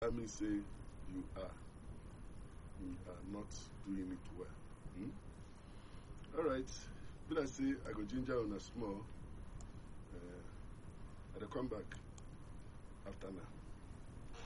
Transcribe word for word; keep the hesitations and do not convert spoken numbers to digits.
that means say you are you are not doing it well. Hmm? Alright, but I say I go ginger on a small uh, and I come back after now.